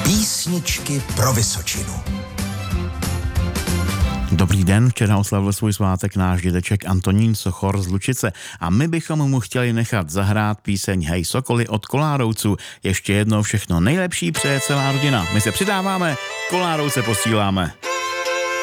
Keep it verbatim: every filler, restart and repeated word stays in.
Písničky pro Vysočinu. Dobrý den, včera oslavil svůj svátek náš dědeček Antonín Sochor z Lučice a my bychom mu chtěli nechat zahrát píseň Hej Sokoli od Kolárovců. Ještě jednou všechno nejlepší přeje celá rodina. My se přidáváme, Kolárovce posíláme.